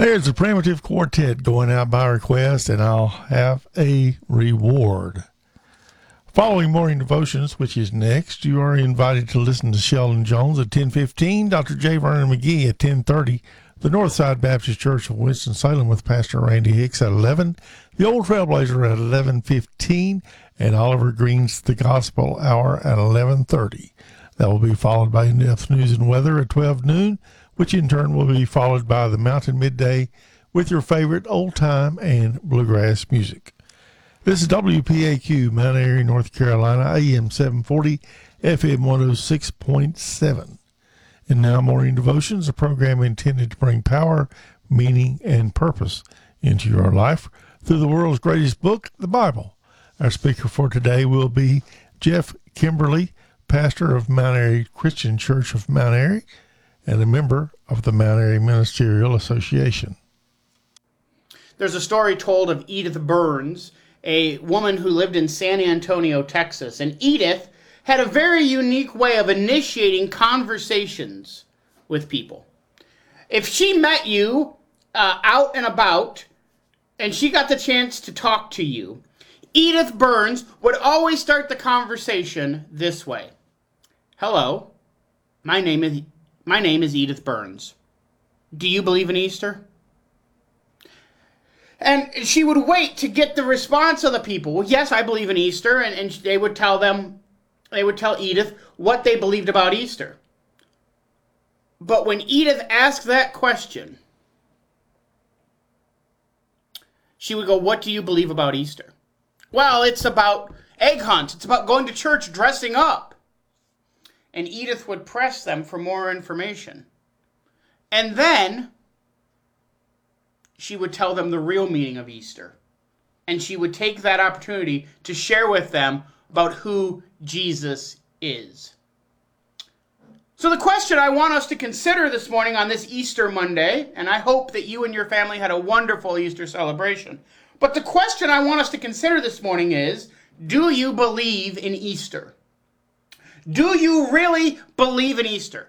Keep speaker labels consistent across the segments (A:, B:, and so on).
A: There's the Primitive Quartet going out by request, and I'll have a reward. Following morning devotions, which is next, you are invited to listen to Sheldon Jones at 10:15, Dr. J. Vernon McGee at 10:30, the Northside Baptist Church of Winston-Salem with Pastor Randy Hicks at 11, the Old Trailblazer at 11:15, and Oliver Green's The Gospel Hour at 11:30. That will be followed by in-depth news and weather at 12 noon, which in turn will be followed by the Mountain Midday with your favorite old-time and bluegrass music. This is WPAQ, Mount Airy, North Carolina, AM 740, FM 106.7. And now Morning Devotions, a program intended to bring power, meaning, and purpose into your life through the world's greatest book, the Bible. Our speaker for today will be Jeff Kimberly, pastor of Mount Airy Christian Church of Mount Airy and a member of the Mount Airy Ministerial Association.
B: There's a story told of Edith Burns, a woman who lived in San Antonio, Texas. And Edith had a very unique way of initiating conversations with people. If she met you out and about and she got the chance to talk to you, Edith Burns would always start the conversation this way. Hello, my name is Edith Burns. Do you believe in Easter? And she would wait to get the response of the people. Well, yes, I believe in Easter, and they would tell Edith what they believed about Easter. But when Edith asked that question, she would go, what do you believe about Easter? Well, it's about egg hunts. It's about going to church, dressing up. And Edith would press them for more information. And then she would tell them the real meaning of Easter. And she would take that opportunity to share with them about who Jesus is. So the question I want us to consider this morning on this Easter Monday, and I hope that you and your family had a wonderful Easter celebration, but the question I want us to consider this morning is, do you believe in Easter? Do you really believe in Easter?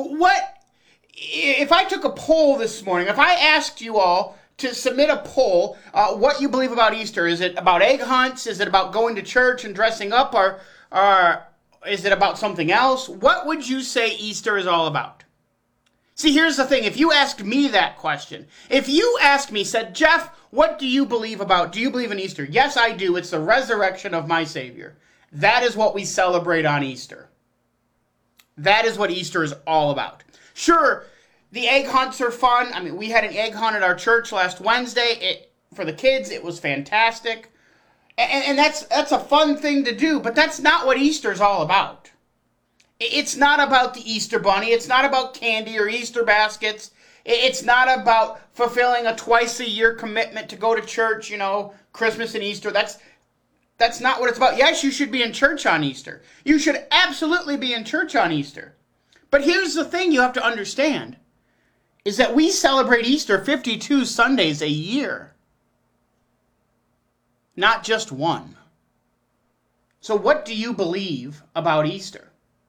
B: If I took a poll this morning, if I asked you all to submit a poll, what you believe about Easter, is it about egg hunts? Is it about going to church and dressing up? Or is it about something else? What would you say Easter is all about? See, here's the thing. If you asked me that question, if you asked me, said, Jeff, what do you believe about? Do you believe in Easter? Yes, I do. It's the resurrection of my Savior. That is what we celebrate on Easter. That is what Easter is all about. Sure, the egg hunts are fun. I mean, we had an egg hunt at our church last Wednesday. For the kids, it was fantastic. And that's a fun thing to do, but that's not what Easter is all about. It's not about the Easter bunny. It's not about candy or Easter baskets. It's not about fulfilling a twice-a-year commitment to go to church, Christmas and Easter. That's not what it's about. Yes, you should be in church on Easter. You should absolutely be in church on Easter. But here's the thing you have to understand, is that we celebrate Easter 52 Sundays a year. Not just one. So what do you believe about Easter?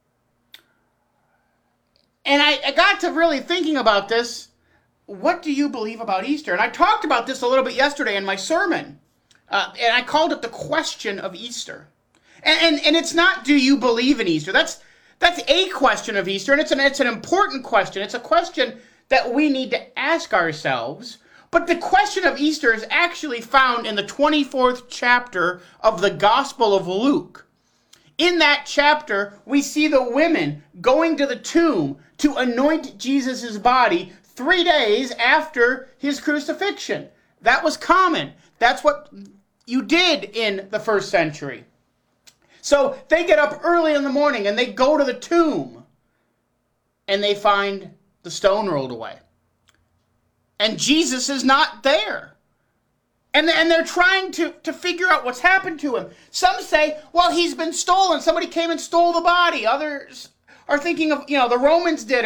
B: And I got to really thinking about this. What do you believe about Easter? And I talked about this a little bit yesterday in my sermon. And I called it the question of Easter. And it's not, do you believe in Easter? That's a question of Easter, and it's an important question. It's a question that we need to ask ourselves. But the question of Easter is actually found in the 24th chapter of the Gospel of Luke. In that chapter, we see the women going to the tomb to anoint Jesus' body 3 days after his crucifixion. That was common. That's what you did in the first century. So they get up early in the morning and they go to the tomb and they find the stone rolled away. And Jesus is not there. And they're trying to figure out what's happened to him. Some say, well, he's been stolen. Somebody came and stole the body. Others are thinking of, the Romans did